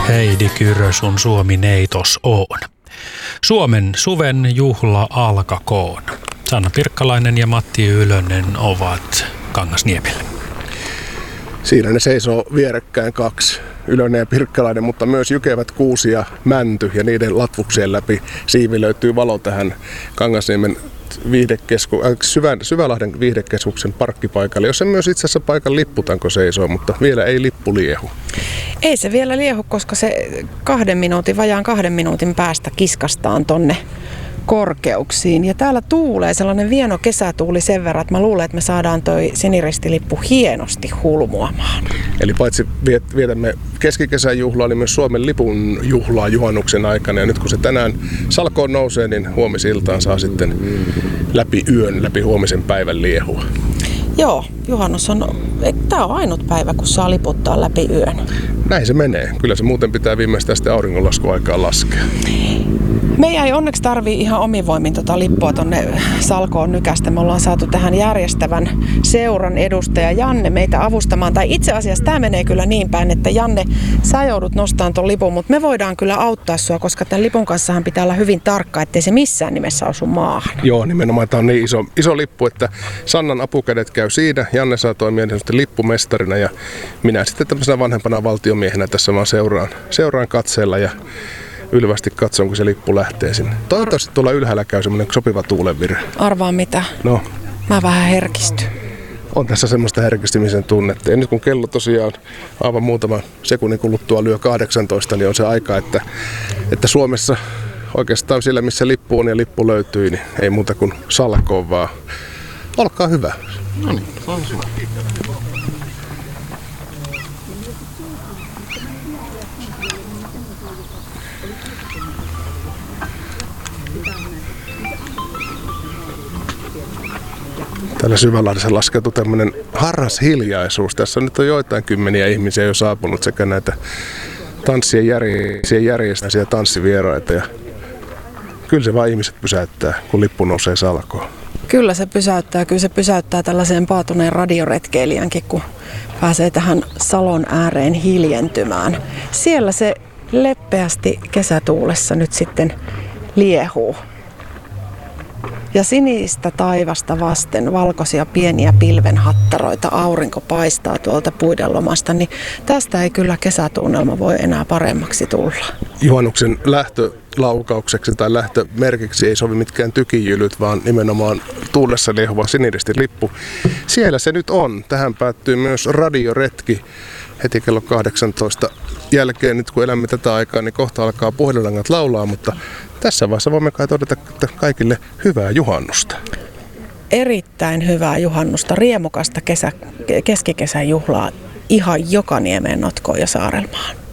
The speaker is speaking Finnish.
Heidi Kyrö, sun Suomi-neitos on. Suomen suven juhla alkakoon. Sanna Pirkkalainen ja Matti Ylönen ovat Kangasniemellä. Siinä ne seisoo vierekkäin kaksi, Ylönen ja Pirkkalainen, mutta myös Jykevät, Kuusi ja Mänty ja niiden latvuksien läpi siivi löytyy valo tähän Kangasniemen Syvälahden viihdekeskuksen parkkipaikalle, jossa myös itse asiassa paikan lipputanko seisoo, mutta vielä ei lippu liehu. Ei se vielä liehu, koska se vajaan 2 minuutin päästä kiskastaan tonne korkeuksiin. Ja täällä tuulee sellainen vieno kesätuuli sen verran, että mä luulen, että me saadaan toi siniristilippu hienosti hulmuamaan. Eli paitsi vietämme keskikesän juhlaa, niin myös Suomen lipun juhlaa juhannuksen aikana. Ja nyt kun se tänään salkoon nousee, niin huomisiltaan saa sitten läpi huomisen päivän liehua. Joo, juhannus tää on ainut päivä, kun saa liputtaa läpi yön. Näin se menee. Kyllä se muuten pitää viimeistään sitten auringonlaskuaikaa laskea. Meidän ei onneksi tarvii ihan omin voimin lippua tonne salkoon nykästä. Me ollaan saatu tähän järjestävän seuran edustaja Janne meitä avustamaan. Tai itse asiassa tämä menee kyllä niin päin, että Janne, sä joudut nostamaan ton lipun, mutta me voidaan kyllä auttaa sua, koska tämän lipun kanssahan pitää olla hyvin tarkka, ettei se missään nimessä osu maahan. Joo, nimenomaan tämä on niin iso lippu, että Sannan apukädet käy siinä. Janne saa toimia lippumestarina ja minä sitten tämmöisenä vanhempana valtiomiehenä tässä vaan seuraan katseella ja ylvästi katson, kun se lippu lähtee sinne. Toivottavasti tuolla ylhäällä käy semmoinen sopiva tuulenvire. Arvaa mitä? No. Mä vähän herkistyn. On tässä semmoista herkistymisen tunnetta. Ja nyt kun kello tosiaan aivan muutama sekunnin kuluttua lyö 18, niin on se aika, että Suomessa oikeastaan siellä, missä lippu on ja lippu löytyy, niin ei muuta kuin salkoon vaan. Olkaa hyvä. No niin, se on hyvä. Täällä Syvälahdessa laskeutui tämmöinen harras hiljaisuus. Tässä on nyt joitain kymmeniä ihmisiä jo saapunut sekä näitä tanssien järjestäisiä tanssivieraita. Ja kyllä se vaan ihmiset pysäyttää, kun lippu nousee salkoon. Kyllä se pysäyttää tällaiseen paatuneen radioretkeilijänkin, kun pääsee tähän salon ääreen hiljentymään. Siellä se leppeästi kesätuulessa nyt sitten liehuu. Ja sinistä taivasta vasten valkoisia pieniä pilvenhattaroita, aurinko paistaa tuolta puiden lomasta, niin tästä ei kyllä kesätunnelma voi enää paremmaksi tulla. Juhannuksen lähtölaukaukseksi tai lähtömerkiksi ei sovi mitkään tykijylyt, vaan nimenomaan tuulessa liehuva siniristilippu. Siellä se nyt on. Tähän päättyy myös radioretki heti kello 18 jälkeen. Nyt kun elämme tätä aikaa, niin kohta alkaa puhelinlangat laulaa, mutta tässä vaiheessa voimme kai todeta kaikille hyvää juhannusta. Erittäin hyvää juhannusta, riemukasta keskikesän juhlaa ihan joka niemeen, notkoon ja Saarelmaan.